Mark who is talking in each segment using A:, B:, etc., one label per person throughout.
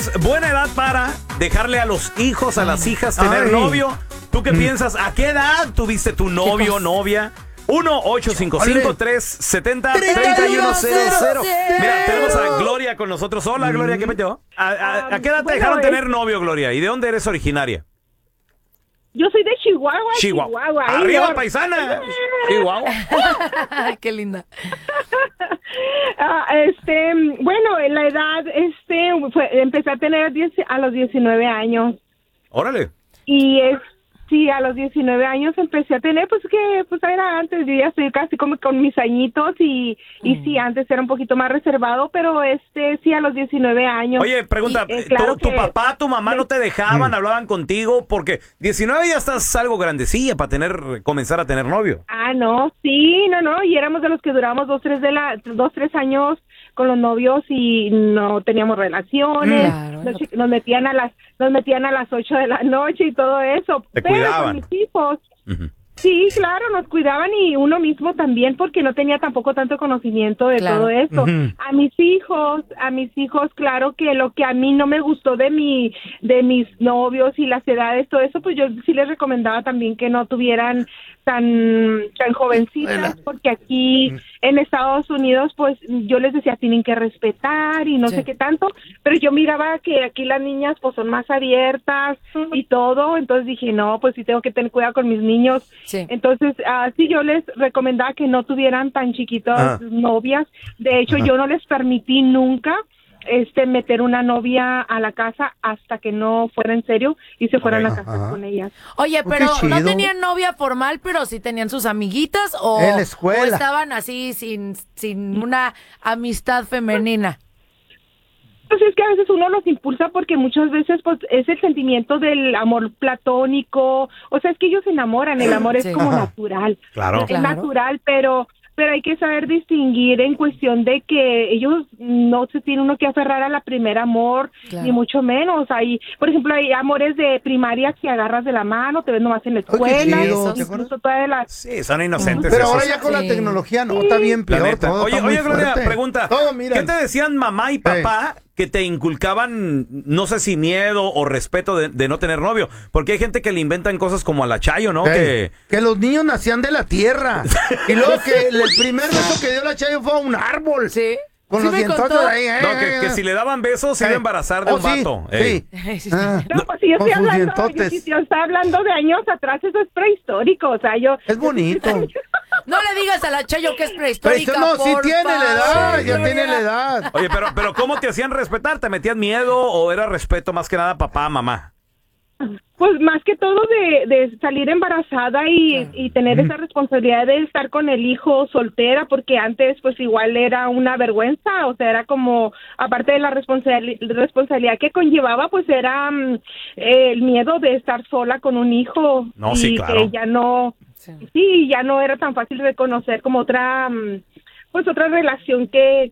A: es buena edad para dejarle a los hijos, a las hijas tener novio? ¿Tú qué piensas? ¿A qué edad tuviste tu novio o novia? 1-855-370-3100. Mira, tenemos a Gloria con nosotros. Hola, Gloria, ¿qué metió? ¿A qué edad te dejaron tener novio, Gloria? ¿Y de dónde eres originaria?
B: Yo soy de Chihuahua.
A: ¡Arriba, paisana! Chihuahua.
C: Qué linda.
B: Bueno, en la edad, empecé a tener a los 19 años.
A: Órale.
B: Y sí, a los 19 años empecé a tener, pues era antes, yo ya estoy casi como con mis añitos y sí, antes era un poquito más reservado, pero sí, a los 19 años.
A: Oye, pregunta,
B: claro
A: ¿tu papá, tu mamá no te dejaban, hablaban contigo? Porque 19 ya estás algo grandecilla para comenzar a tener novio.
B: Ah, no, sí, no, y éramos de los que duramos 3 años con los novios y no teníamos relaciones. Claro, nos metían a las 8 de la noche y todo eso.
A: Te cuidaban.
B: Con mis hijos, sí, claro, nos cuidaban y uno mismo también porque no tenía tampoco tanto conocimiento de todo eso. A mis hijos, claro que lo que a mí no me gustó de mis novios y las edades, todo eso, pues yo sí les recomendaba también que no tuvieran tan jovencitas, porque aquí en Estados Unidos, pues yo les decía, tienen que respetar y no sé qué tanto, pero yo miraba que aquí las niñas pues son más abiertas y todo, entonces dije, no, pues sí tengo que tener cuidado con mis niños. Entonces, sí, yo les recomendaba que no tuvieran tan chiquitas novias. De hecho, yo no les permití nunca meter una novia a la casa hasta que no fuera en serio y se fueran a casar con ellas.
C: Oye, pero no tenían novia formal, pero sí tenían sus amiguitas o
D: en la escuela.
C: O estaban así sin una amistad femenina.
B: Pues es que a veces uno los impulsa porque muchas veces pues es el sentimiento del amor platónico, o sea, es que ellos se enamoran, el amor es como natural.
A: Claro.
B: Es natural, pero hay que saber distinguir en cuestión de que ellos no se tiene uno que aferrar a la primer amor, ni mucho menos. Por ejemplo, hay amores de primaria que agarras de la mano, te ves nomás en la escuela, incluso todas las...
A: Sí, son inocentes.
D: Pero ahora ya con la tecnología no, está bien peor todo.
A: Oye, Gloria, pregunta, ¿qué te decían mamá y papá que te inculcaban, no sé si miedo o respeto de no tener novio? Porque hay gente que le inventan cosas como a la Chayo, ¿no? Que
D: los niños nacían de la tierra. Y luego que el primer beso que dio la Chayo fue a un árbol.
C: Sí.
D: Con los dientotes ahí.
A: No, que si le daban besos se iba a embarazar de un vato.
D: Sí.
B: No, pues si yo estoy hablando de años atrás, eso es prehistórico, o sea,
D: es bonito.
C: No le digas a la Chayo que es prehistórica,
D: no, sí tiene la edad, ya tiene la edad.
A: Oye, pero ¿cómo te hacían respetar? ¿Te metían miedo o era respeto más que nada papá, mamá?
B: Pues más que todo de salir embarazada y tener esa responsabilidad de estar con el hijo soltera, porque antes pues igual era una vergüenza, o sea, era como, aparte de la responsabilidad que conllevaba, pues era el miedo de estar sola con un hijo.
A: No,
B: y
A: sí, claro.
B: Que ya no, ya no era tan fácil reconocer como otra relación que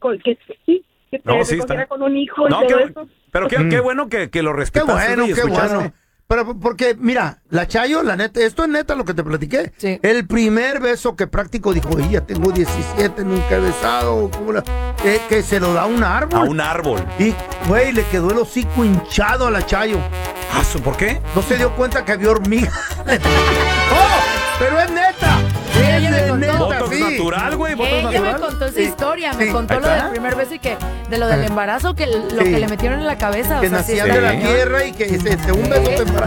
B: recogiera con un hijo y todo eso.
A: Pero qué bueno que lo respetaste.
D: Qué bueno. Pero porque, mira, la Chayo, la neta, esto es neta lo que te platiqué.
C: Sí.
D: El primer beso que práctico dijo, ya tengo 17, nunca he besado, que se lo da a un árbol.
A: A un árbol.
D: Y, güey, le quedó el hocico hinchado a la Chayo.
A: ¿Por qué?
D: No se dio cuenta que había hormigas. ¡Oh! Pero es neta.
A: Botox natural, güey.
C: Ella me contó esa historia, me contó lo del primer beso y que de lo del embarazo, que lo que le metieron en la cabeza.
D: Que nacían de la tierra y que un beso te